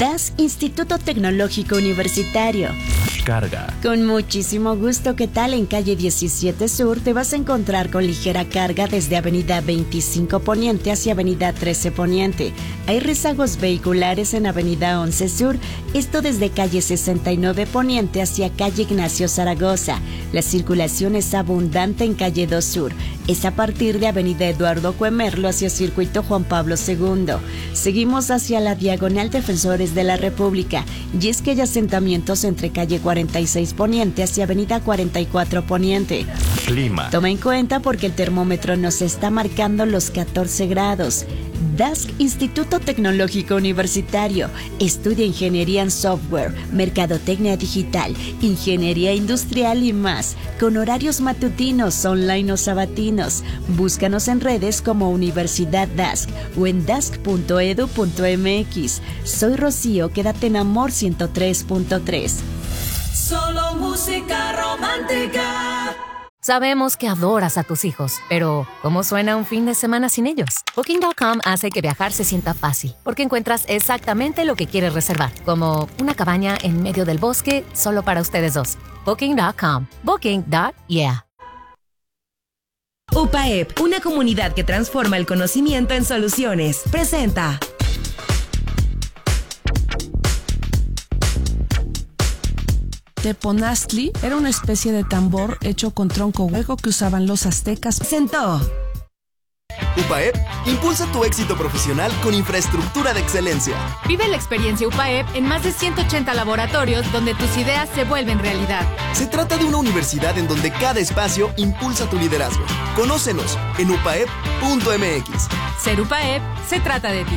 DASC Instituto Tecnológico Universitario. Carga. Con muchísimo gusto, ¿qué tal? En calle 17 Sur te vas a encontrar con ligera carga desde avenida 25 Poniente hacia avenida 13 Poniente. Hay rezagos vehiculares en avenida 11 Sur, esto desde calle 69 Poniente hacia calle Ignacio Zaragoza. La circulación es abundante en calle 2 Sur. Es a partir de avenida Eduardo Cuemerlo hacia circuito Juan Pablo II. Seguimos hacia la diagonal Defensores de la República, y es que hay asentamientos entre calle 46 Poniente hacia avenida 44 Poniente. Clima. Toma en cuenta porque el termómetro nos está marcando los 14 grados. DASC Instituto Tecnológico Universitario. Estudia ingeniería en software, mercadotecnia digital, ingeniería industrial y más, con horarios matutinos, online o sabatinos. Búscanos en redes como Universidad DASC o en dasc.edu.mx. Soy Rocío, quédate en Amor 103.3. Solo música romántica. Sabemos que adoras a tus hijos, pero ¿cómo suena un fin de semana sin ellos? Booking.com hace que viajar se sienta fácil, porque encuentras exactamente lo que quieres reservar, como una cabaña en medio del bosque solo para ustedes dos. Booking.com. Booking.yeah. UPAEP, una comunidad que transforma el conocimiento en soluciones. Presenta. Teponaztli era una especie de tambor hecho con tronco hueco que usaban los aztecas. Sentó. UPAEP impulsa tu éxito profesional con infraestructura de excelencia. Vive la experiencia UPAEP en más de 180 laboratorios donde tus ideas se vuelven realidad. Se trata de una universidad en donde cada espacio impulsa tu liderazgo. Conócenos en upaep.mx. Ser UPAEP se trata de ti.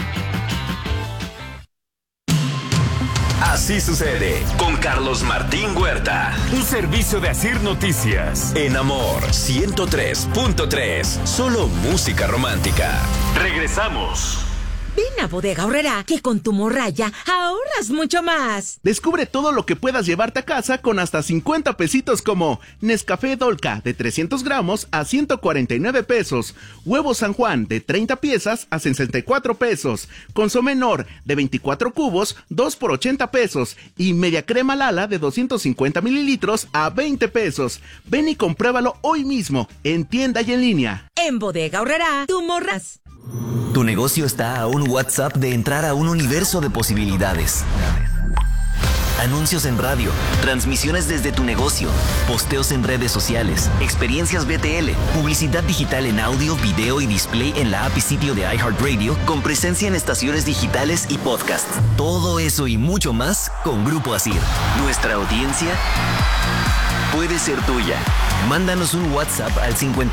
Así sucede con Carlos Martín Huerta. Un servicio de Asir Noticias. En Amor 103.3. Solo música romántica. Regresamos. Ven a Bodega Aurrerá, que con tu morralla ahorras mucho más. Descubre todo lo que puedas llevarte a casa con hasta 50 pesitos, como Nescafé Dolca de 300 gramos a 149 pesos, Huevo San Juan de 30 piezas a 64 pesos, Consomé Nor de 24 cubos 2 por 80 pesos y Media Crema Lala de 250 mililitros a 20 pesos. Ven y compruébalo hoy mismo, en tienda y en línea. En Bodega Aurrerá, tú morras. Tu negocio está a un WhatsApp de entrar a un universo de posibilidades. Anuncios en radio, transmisiones desde tu negocio, posteos en redes sociales, experiencias BTL, publicidad digital en audio, video y display en la app y sitio de iHeartRadio, con presencia en estaciones digitales y podcasts. Todo eso y mucho más con Grupo Asir. Nuestra audiencia puede ser tuya. Mándanos un WhatsApp al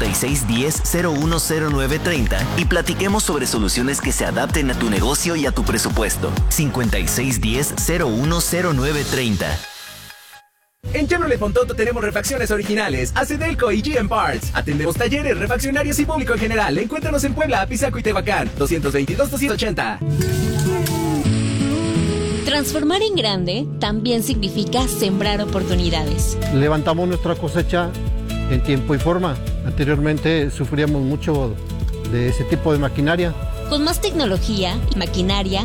5610-010930 y platiquemos sobre soluciones que se adapten a tu negocio y a tu presupuesto. 5610-010930. En Chevrolet Pontoto tenemos refacciones originales, Acedelco y GM Parts. Atendemos talleres, refaccionarios y público en general. Encuéntranos en Puebla, Apizaco y Tehuacán. 222-280. Transformar en grande también significa sembrar oportunidades. Levantamos nuestra cosecha en tiempo y forma. Anteriormente sufríamos mucho de ese tipo de maquinaria. Con más tecnología y maquinaria,